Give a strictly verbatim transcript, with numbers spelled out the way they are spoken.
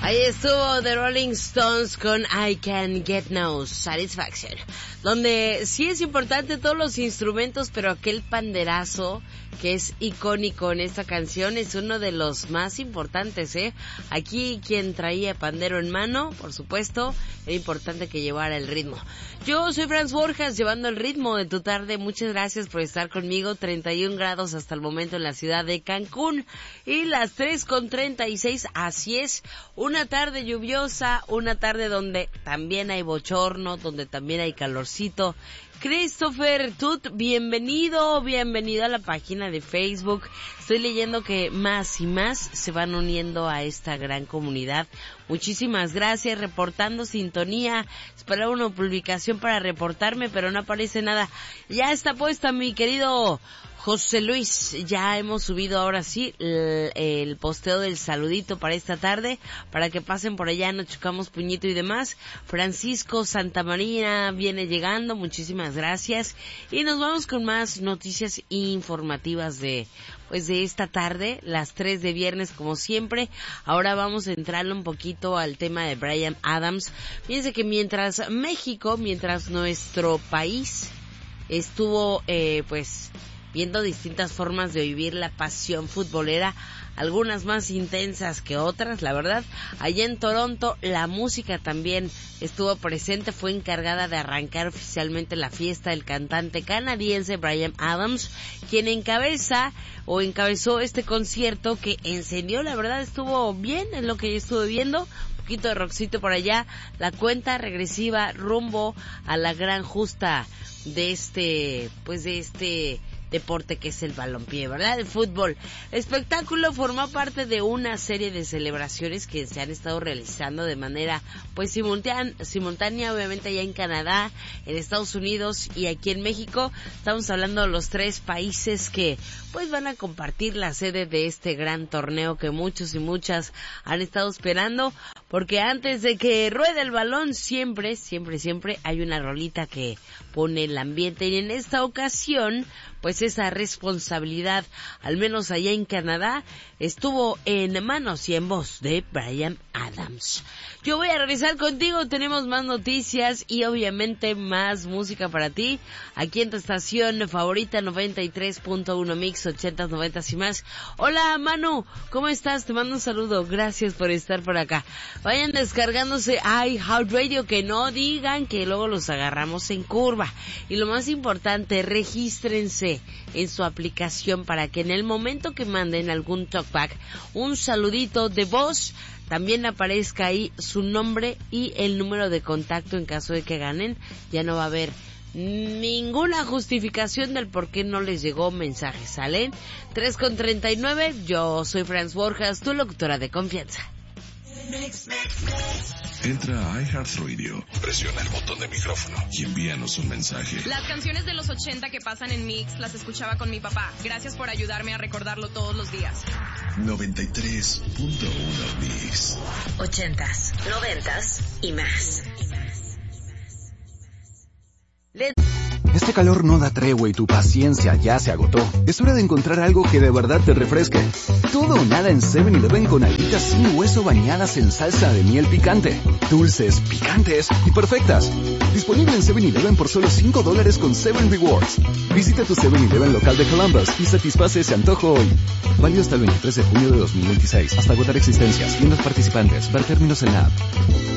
Ahí estuvo The Rolling Stones con I Can Get No Satisfaction, donde sí es importante todos los instrumentos, pero aquel panderazo que es icónico en esta canción es uno de los más importantes, ¿eh? Aquí quien traía pandero en mano, por supuesto, era importante que llevara el ritmo. Yo soy Franz Borjas, llevando el ritmo de tu tarde. Muchas gracias por estar conmigo. treinta y un grados hasta el momento en la ciudad de Cancún y las tres con treinta y seis, así es. Una tarde lluviosa, una tarde donde también hay bochorno, donde también hay calorcito. Christopher Tut, bienvenido, bienvenido a la página de Facebook. Estoy leyendo que más y más se van uniendo a esta gran comunidad. Muchísimas gracias, reportando sintonía. Esperaba una publicación para reportarme, pero no aparece nada. Ya está puesta, mi querido José Luis, ya hemos subido ahora sí el, el posteo del saludito para esta tarde, para que pasen por allá, nos chocamos puñito y demás. Francisco Santamarina viene llegando, muchísimas gracias. Y nos vamos con más noticias informativas de pues de esta tarde, las tres de viernes como siempre. Ahora vamos a entrarle un poquito al tema de Bryan Adams. Fíjense que mientras México, mientras nuestro país estuvo eh, pues viendo distintas formas de vivir la pasión futbolera, algunas más intensas que otras, la verdad. Allá en Toronto la música también estuvo presente, fue encargada de arrancar oficialmente la fiesta el cantante canadiense Bryan Adams, quien encabeza o encabezó este concierto que encendió, la verdad estuvo bien, es lo que yo estuve viendo. Un poquito de rockcito por allá, la cuenta regresiva rumbo a la gran justa de este, pues de este deporte que es el balompié, ¿verdad? El fútbol. El espectáculo formó parte de una serie de celebraciones que se han estado realizando de manera pues simultánea, simultánea obviamente allá en Canadá, en Estados Unidos y aquí en México. Estamos hablando de los tres países que pues van a compartir la sede de este gran torneo que muchos y muchas han estado esperando, porque antes de que ruede el balón siempre, siempre, siempre hay una rolita que pone el ambiente, y en esta ocasión pues esa responsabilidad, al menos allá en Canadá, estuvo en manos y en voz de Bryan Adams. Yo voy a regresar contigo, tenemos más noticias y obviamente más música para ti, aquí en tu estación favorita noventa y tres punto uno Mix, ochentas, noventas y más. Hola Manu, ¿cómo estás? Te mando un saludo, gracias por estar por acá. Vayan descargándose iHeartRadio, que no digan que luego los agarramos en curva. Y lo más importante, regístrense en su aplicación para que en el momento que manden algún talkback, un saludito de voz, también aparezca ahí su nombre y el número de contacto en caso de que ganen. Ya no va a haber ninguna justificación del por qué no les llegó mensaje, ¿sale? tres con treinta y nueve, yo soy Franz Borjas, tu locutora de confianza. Entra a iHeartRadio, presiona el botón de micrófono y envíanos un mensaje. Las canciones de los ochenta que pasan en Mix las escuchaba con mi papá. Gracias por ayudarme a recordarlo todos los días. noventa y tres punto uno Mix. Ochentas, noventas y más. Este calor no da tregua y tu paciencia ya se agotó. Es hora de encontrar algo que de verdad te refresque. Todo o nada en seven eleven con alitas sin hueso bañadas en salsa de miel picante. Dulces, picantes y perfectas. Disponible en seven eleven por solo cinco dólares con seven Rewards. Visita tu seven eleven local de Columbus y satisface ese antojo hoy. Válido hasta el veintitrés de junio de dos mil veintiséis. Hasta agotar existencias. Tiendas participantes. Ver términos en la app.